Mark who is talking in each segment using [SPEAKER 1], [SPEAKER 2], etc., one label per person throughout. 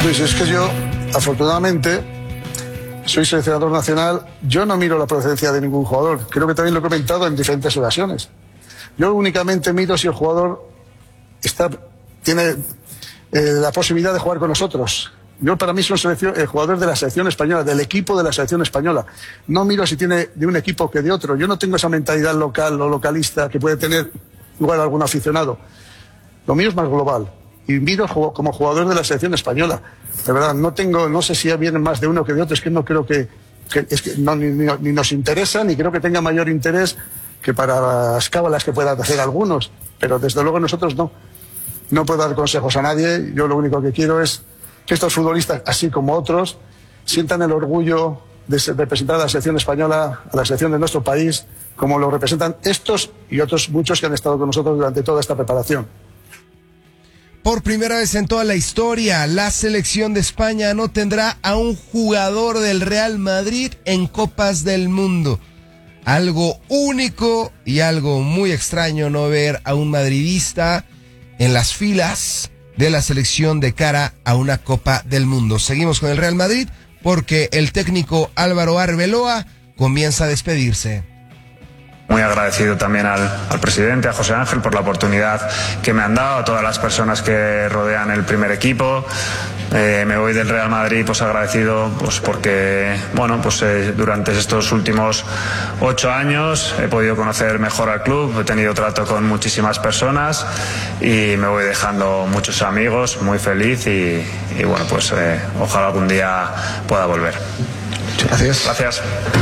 [SPEAKER 1] Pues es que yo, afortunadamente, soy seleccionador nacional. Yo no miro la procedencia de ningún jugador. Creo que también lo he comentado en diferentes ocasiones. Yo únicamente miro si el jugador tiene la posibilidad de jugar con nosotros. Yo, para mí, soy el jugador de la selección española, del equipo de la selección española. No miro si tiene de un equipo que de otro. Yo no tengo esa mentalidad local o localista que puede tener igual algún aficionado. Lo mío es más global. Y miro como jugador de la selección española. De verdad, no sé si vienen más de uno que de otro. Es que no creo que ni nos interesa, ni creo que tenga mayor interés que para las cábalas que puedan hacer algunos. Pero desde luego nosotros no. No puedo dar consejos a nadie. Yo lo único que quiero es que estos futbolistas, así como otros, sientan el orgullo de representar a la selección española, a la selección de nuestro país, como lo representan estos y otros muchos que han estado con nosotros durante toda esta preparación.
[SPEAKER 2] Por primera vez en toda la historia, la selección de España no tendrá a un jugador del Real Madrid en Copas del Mundo. Algo único y algo muy extraño no ver a un madridista en las filas de la selección de cara a una Copa del Mundo. Seguimos con el Real Madrid porque el técnico Álvaro Arbeloa comienza a despedirse.
[SPEAKER 3] Muy agradecido también al presidente, a José Ángel, por la oportunidad que me han dado, a todas las personas que rodean el primer equipo. Me voy del Real Madrid pues agradecido pues porque durante estos últimos 8 años he podido conocer mejor al club, he tenido trato con muchísimas personas y me voy dejando muchos amigos, muy feliz y ojalá algún día pueda volver. Gracias.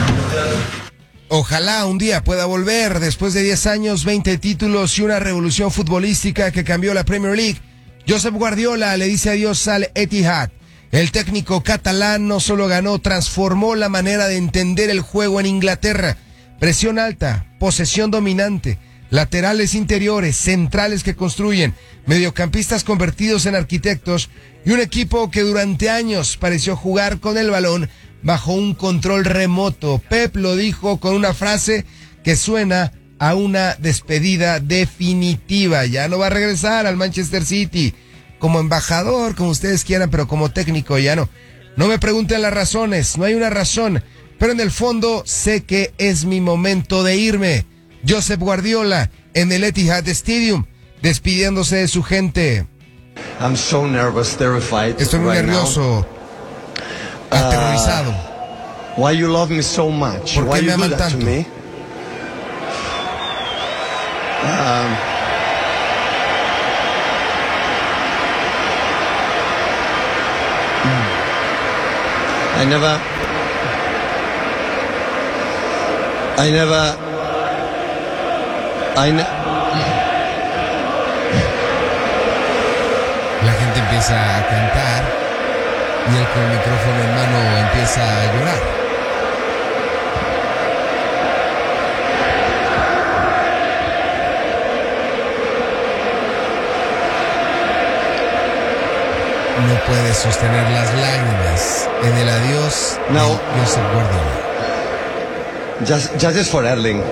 [SPEAKER 2] Ojalá un día pueda volver después de 10 años, 20 títulos y una revolución futbolística que cambió la Premier League. Josep Guardiola le dice adiós al Etihad. El técnico catalán no solo ganó, transformó la manera de entender el juego en Inglaterra. Presión alta, posesión dominante, laterales interiores, centrales que construyen, mediocampistas convertidos en arquitectos y un equipo que durante años pareció jugar con el balón bajo un control remoto. Pep lo dijo con una frase que suena a una despedida definitiva. Ya no va a regresar al Manchester City como embajador, como ustedes quieran, pero como técnico ya no. No me pregunten las razones, no hay una razón, pero en el fondo sé que es mi momento de irme. Josep Guardiola en el Etihad Stadium, despidiéndose de su gente.
[SPEAKER 4] I'm so nervous, terrified.
[SPEAKER 2] Estoy muy nervioso. Aterrorizado.
[SPEAKER 4] Why you love me so much?
[SPEAKER 2] ¿Por
[SPEAKER 4] Why
[SPEAKER 2] qué me
[SPEAKER 4] you do
[SPEAKER 2] aman
[SPEAKER 4] that
[SPEAKER 2] tanto?
[SPEAKER 4] to me?
[SPEAKER 2] La gente empieza a cantar y él con el micrófono en mano empieza a llorar. No puede sostener las lágrimas en el adiós de Josep Guardiola.
[SPEAKER 4] Just for Erling.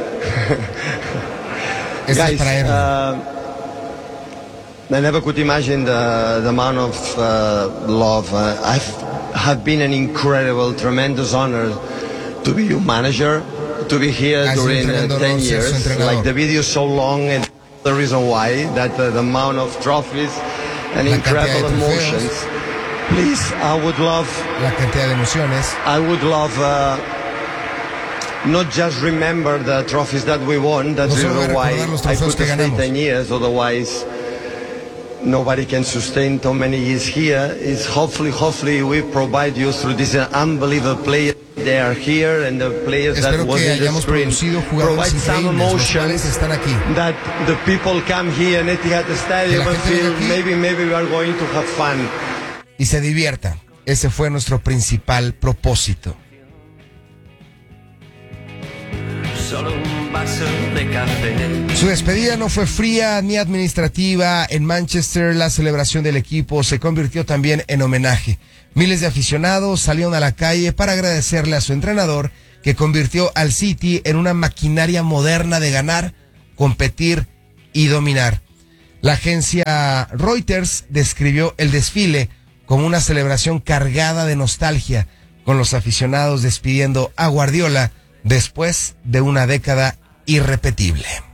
[SPEAKER 2] Esto es
[SPEAKER 4] Guys,
[SPEAKER 2] para Erling.
[SPEAKER 4] I never could imagine the amount of love. Have been an incredible, tremendous honor to be your manager, to be here during 10 years. Like the video is so long, and the reason why that the amount of trophies and incredible emotions. Please, I would love.
[SPEAKER 2] La cantidad de emociones.
[SPEAKER 4] I would love. Not just remember the trophies that we won. That's the reason why I could stay 10 years. Otherwise, nobody can sustain so many years here. Is hopefully we provide you through this unbelievable players. They are here and the players that was in the screen provide some emotions that the people come here in Etihad Stadium and feel maybe we are going to have fun.
[SPEAKER 2] Y se divierta. Ese fue nuestro principal propósito.
[SPEAKER 5] Solo un vaso de café.
[SPEAKER 2] Su despedida no fue fría ni administrativa. En Manchester, la celebración del equipo se convirtió también en homenaje. Miles de aficionados salieron a la calle para agradecerle a su entrenador, que convirtió al City en una maquinaria moderna de ganar, competir y dominar. La agencia Reuters describió el desfile como una celebración cargada de nostalgia, con los aficionados despidiendo a Guardiola después de una década irrepetible.